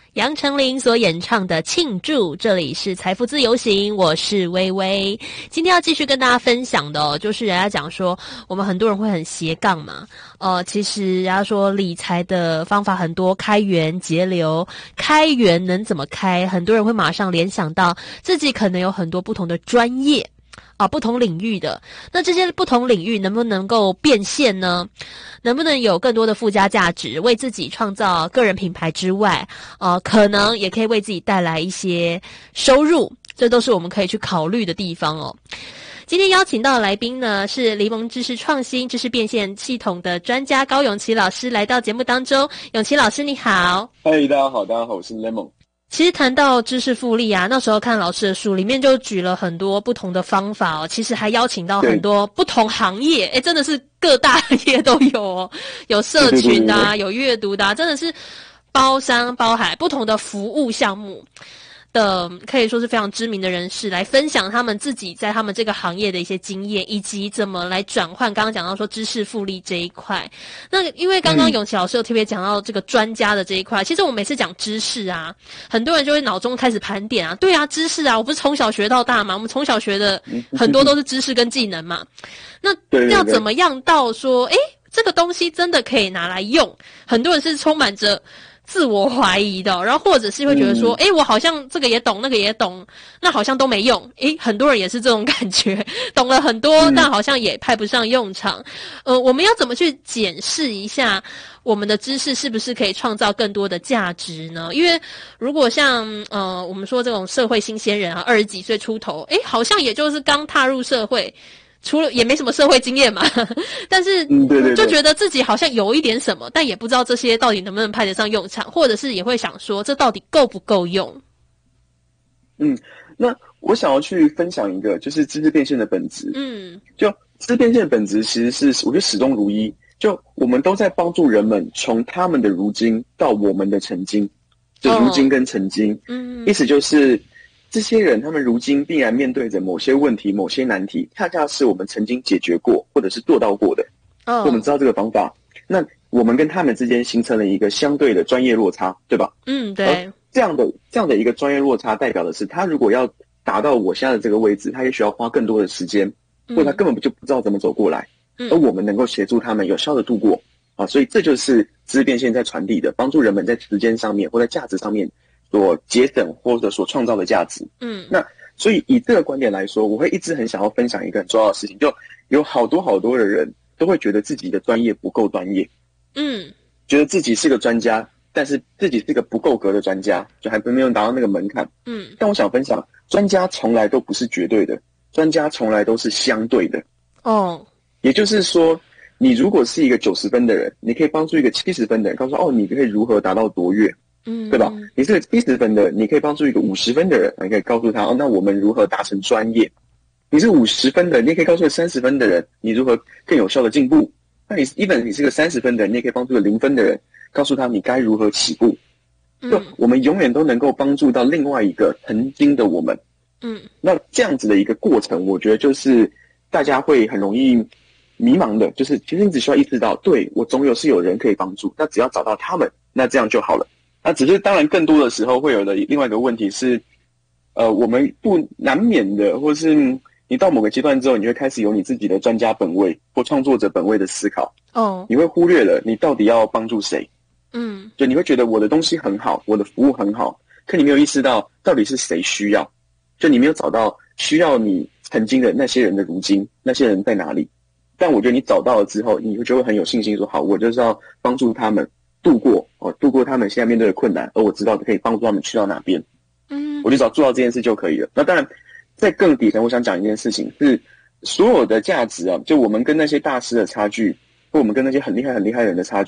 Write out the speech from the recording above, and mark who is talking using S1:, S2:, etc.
S1: 杨丞琳所演唱的《庆祝》，这里是财富自由行，我是薇薇。今天要继续跟大家分享的就是人家讲说，我们很多人会很斜杠嘛，其实人家说理财的方法很多，开源节流，开源能怎么开？很多人会马上联想到自己可能有很多不同的专业。不同领域的，那这些不同领域能不能够变现呢？能不能有更多的附加价值，为自己创造个人品牌之外，可能也可以为自己带来一些收入，这都是我们可以去考虑的地方哦。今天邀请到的来宾呢，是黎盟知识创新知识变现系统的专家高永琪老师来到节目当中。永琪老师你好。
S2: 嗨，大家好，我是 Lemon。
S1: 其实谈到知识复利啊，那时候看老师的书里面就举了很多不同的方法哦，其实还邀请到很多不同行业，真的是各大行业都有哦，有社群的啊，有阅读的啊，真的是包山包海，不同的服务项目的可以说是非常知名的人士来分享他们自己在他们这个行业的一些经验，以及怎么来转换刚刚讲到说知识复利这一块。那因为刚刚永琪老师有特别讲到这个专家的这一块，其实我每次讲知识啊，很多人就会脑中开始盘点啊，对啊，知识啊，我不是从小学到大嘛，我们从小学的很多都是知识跟技能嘛，那要怎么样到说这个东西真的可以拿来用，很多人是充满着自我怀疑的，然后或者是会觉得说我好像这个也懂那个也懂，那好像都没用，很多人也是这种感觉，懂了很多但好像也派不上用场。我们要怎么去检视一下我们的知识是不是可以创造更多的价值呢？因为如果像我们说这种社会新鲜人啊，20几岁出头，好像也就是刚踏入社会，除了也没什么社会经验嘛，但是就觉得自己好像有一点什么，但也不知道这些到底能不能派得上用场，或者是也会想说这到底够不够用。
S2: 那我想要去分享一个就是知识变现的本质。就知识变现的本质其实是我觉得始终如一，就我们都在帮助人们从他们的如今到我们的曾经，就如今跟曾经。意思就是这些人他们如今必然面对着某些问题某些难题，恰恰是我们曾经解决过或者是做到过的。我们知道这个方法，那我们跟他们之间形成了一个相对的专业落差，对吧？
S1: 对。
S2: 这样的一个专业落差代表的是，他如果要达到我现在的这个位置，他也需要花更多的时间，或者他根本就不知道怎么走过来，而我们能够协助他们有效的度过所以这就是知识变现在传递的，帮助人们在时间上面或在价值上面所节省或者所创造的价值。那所以以这个观点来说，我会一直很想要分享一个很重要的事情，就有好多的人都会觉得自己的专业不够专业，觉得自己是个专家，但是自己是个不够格的专家，就还没有达到那个门槛。但我想分享，专家从来都不是绝对的，专家从来都是相对的。也就是说，你如果是一个90分的人，你可以帮助一个70分的人，告诉他你可以如何达到卓越，对吧？你是个70分的，你可以帮助一个50分的人，你可以告诉他那我们如何达成专业。你是50分的，你也可以告诉30分的人，你如何更有效的进步。那你是个30分的人，你也可以帮助个0分的人，告诉他你该如何起步。就我们永远都能够帮助到另外一个曾经的我们。那这样子的一个过程，我觉得就是大家会很容易迷茫的，就是其实你只需要意识到，对，我总是有人可以帮助，那只要找到他们，那这样就好了。那只是当然更多的时候会有的另外一个问题是，我们不难免的，或是你到某个阶段之后，你会开始有你自己的专家本位或创作者本位的思考。你会忽略了你到底要帮助谁。就你会觉得我的东西很好，我的服务很好，可你没有意识到到底是谁需要，就你没有找到需要你曾经的那些人的如今，那些人在哪里。但我觉得你找到了之后，你就会很有信心说，好，我就是要帮助他们度过他们现在面对的困难，而我知道可以帮助他们去到哪边。我就只要做到这件事就可以了。那当然在更底层，我想讲一件事情是，所有的价值就我们跟那些大师的差距，或我们跟那些很厉害的人的差距，